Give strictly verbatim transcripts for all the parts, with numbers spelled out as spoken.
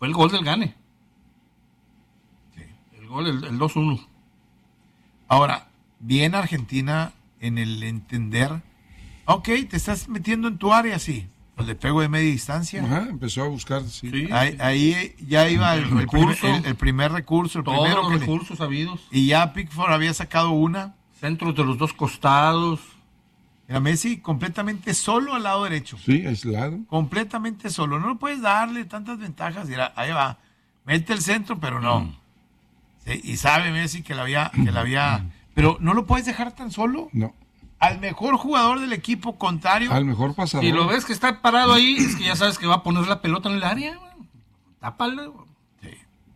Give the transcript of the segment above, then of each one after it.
Fue el gol del Gane. Sí. El gol, el, el dos uno. Ahora, bien Argentina en el entender, ok, te estás metiendo en tu área, sí, pues le pego de media distancia. Ajá, empezó a buscar, sí. Sí. Ahí, ahí ya iba el, El el, primer, recurso. el, el primer recurso, el Todos primero los que recursos le, habidos. y ya Pickford había sacado una. Centros de los dos costados. Era Messi completamente solo al lado derecho. Sí, aislado. Completamente solo. No puedes darle tantas ventajas. Y era, ahí va, mete el centro, pero no. Mm. Sí, y sabe Messi que la había, que la había, pero no lo puedes dejar tan solo. No. Al mejor jugador del equipo contrario. Al mejor pasador. Si lo ves que está parado ahí, es que ya sabes que va a poner la pelota en el área. Tápala. Sí.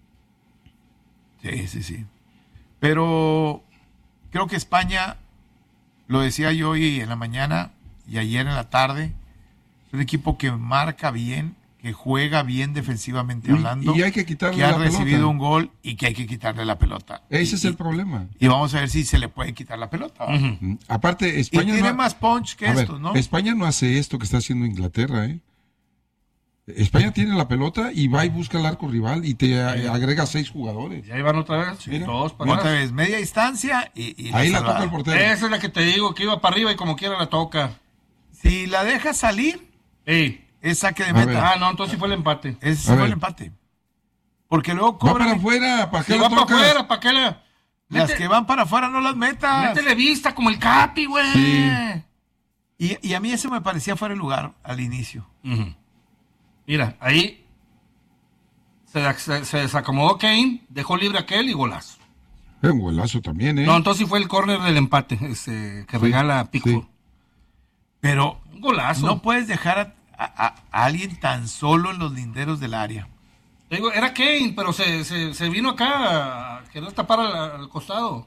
Sí, sí, sí. Pero creo que España, lo decía yo hoy en la mañana y ayer en la tarde, es un equipo que marca bien, que juega bien defensivamente Y- hablando, y hay que quitarle que ha la pelota. recibido un gol y que hay que quitarle la pelota. Ese Y- es el y- problema. Y vamos a ver si se le puede quitar la pelota. ¿va? Ujú. Mm, Aparte, Y España tiene no, más punch que a ver, estos, ¿no? España no hace esto que está haciendo Inglaterra, ¿eh? España tiene la pelota y va y busca el arco rival y te a- agrega seis jugadores. Ya iban otra vez. Mira. Todos para Otra atrás. vez, media distancia y, y Ahí la salvada. toca el portero. Esa es la que te digo, que iba para arriba y como quiera la toca. Si la deja salir, Ey. es saque de A ver. meta. Ah, no, entonces sí fue el empate. Ese A sí fue ver. el empate. Porque luego Va cobran. para afuera, ¿para qué Si la va para tocas? afuera, ¿para qué le...? Las Mete- que van para afuera no las metas. Métele vista como el Capi, güey. Sí. Y, y a mí eso me parecía fuera de lugar al inicio. Ujú. Mira, ahí se, se, se desacomodó Kane, dejó libre a aquel y golazo. Es un golazo también, ¿eh? No, entonces sí fue el córner del empate ese, que regala Pickford. sí. Pero Un golazo. no puedes dejar a, a- a alguien tan solo en los linderos del área. Te digo, era Kane, pero se, se, se vino acá a querer tapar al, al costado.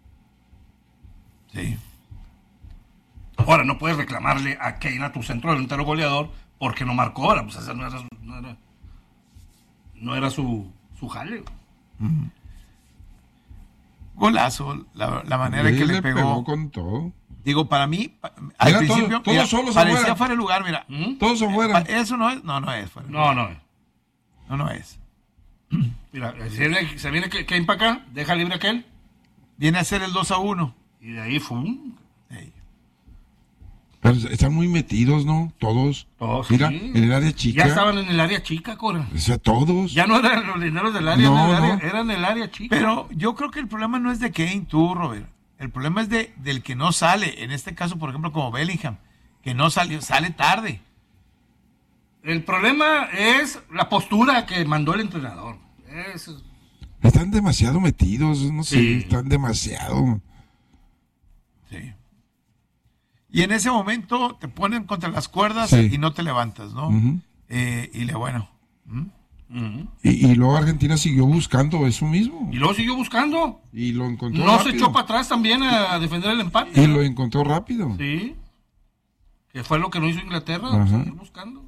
Sí. Ahora, no puedes reclamarle a Kane, a tu centro delantero goleador, porque no marcó ahora. Pues esa no era, su- no era, no era su, su jale. Golazo, la, la manera Él que le le pegó. con todo. Digo, para mí, pa- al Mira, todo- principio, todos mira, solos parecía afuera. fuera de lugar, mira. ¿Mm? Todos afuera. Eso no es, no, no es fuera de No, lugar. no. No, no es. Mira, se viene, se viene Kane para acá, deja libre a aquel, Viene a ser el dos a uno. y de ahí fue un... Ey. Pero están muy metidos, ¿no? Todos. Todos, Mira, sí. en el área chica. Ya estaban en el área chica, Cora. O sea, todos. Ya no eran los dineros del área, No, en el área no. eran el área chica. Pero yo creo que el problema no es de Kane, tú, Robert. El problema es de del que no sale. En este caso, por ejemplo, como Bellingham, que no salió, sale tarde. El problema es la postura que mandó el entrenador. Es- Están demasiado metidos, no sé, Sí. están demasiado. Sí. Y en ese momento te ponen contra las cuerdas Sí. y no te levantas, ¿no? Ujú. Eh, y le bueno. ¿Mm? Ujú. Y, y luego Argentina siguió buscando eso mismo. Y luego siguió buscando. Y lo encontró No rápido. se echó para atrás también a defender el empate. Y lo encontró rápido. Sí. Que fue lo que no hizo Inglaterra, Ajá. seguir buscando.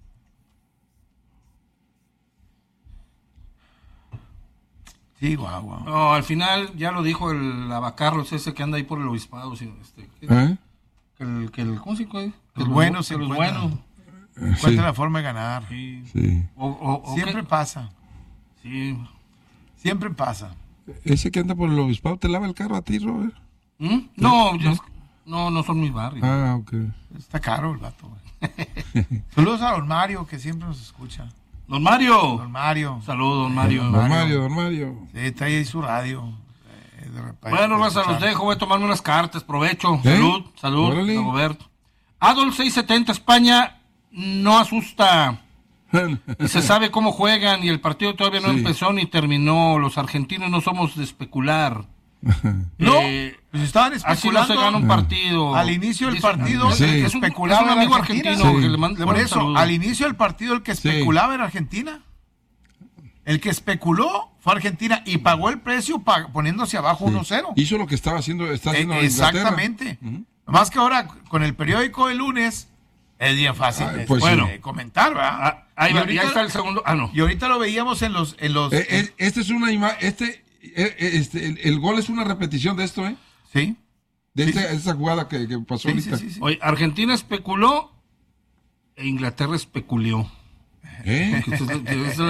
Sí, guau, guau. No, al final ya lo dijo el Abacarros ese que anda ahí por el obispado. Sí, este, que, ¿Eh? que el, que el, ¿cómo se dice? Que Los buenos se que los encuentran. buenos. Encuentra Sí, la forma de ganar. Sí. sí. O, o- o Siempre que- pasa. Sí. Siempre pasa. Ese que anda por el obispado te lava el carro a ti, Robert. ¿Mm? No, yo- no, no son mis barrios. Ah, ok. Está caro el vato, güey. Saludos a don Mario, que siempre nos escucha. Don Mario. Don Mario. Saludos, don Mario. Don Mario, don Mario. Sí, está ahí su radio. Eh, de repente Bueno, raza, escuchar. los dejo. Voy a tomarme unas cartas. Provecho. ¿Eh? Salud, salud, Órale. Roberto. Adolf seiscientos setenta, España no asusta. Y se sabe cómo juegan y el partido todavía no Sí. empezó ni terminó. Los argentinos no somos de especular. No, Eh, pues estaban Así no especulando. se gana un partido. Al inicio del Dice- partido, Sí. el que es un, especulaba es un era amigo Argentina. argentino Sí. que le manda le Por manda eso, saludos. al inicio del partido, el que Sí. especulaba era Argentina. El que especuló fue Argentina y pagó el precio pa- poniéndose abajo uno cero. Hizo lo que estaba haciendo, está Eh, haciendo Inglaterra. exactamente. Ujú. Más que ahora, con el periódico de lunes, es bien fácil Ah, de, pues bueno, sí. de comentar, ¿verdad? Ah, ahí y, va, ahorita, ya está el segundo. Ah, no. y ahorita lo veíamos en los... En los Eh, eh, este es una imagen, este, eh, eh, este el, el gol es una repetición de esto, ¿eh? sí, De Sí, esta- sí. esa jugada que, que pasó sí, sí, ahorita. sí, sí. Oye, Argentina especuló e Inglaterra especulió. ¿Eh? Que esa es- que esa es la